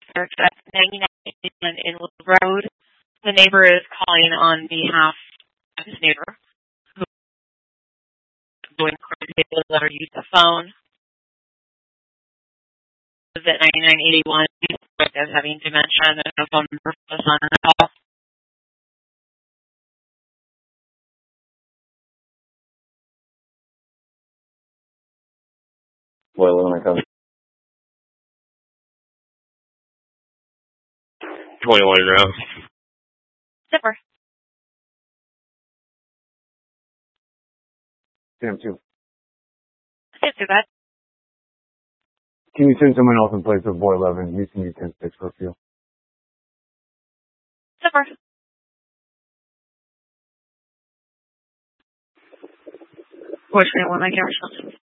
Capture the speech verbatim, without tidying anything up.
search at ninety-nine eighty-one Inwood Road. The neighbor is calling on behalf of his neighbor who is going crazy to let her use the phone. Is at ninety-nine eighty-one as having dementia and the phone number was on the call. Boy, when I come. twenty-one row. Zipper. Sam, too. Can't do that. Can you send someone else in place of boy eleven? You can use ten six for a few. Zipper. Voicemail, what my camera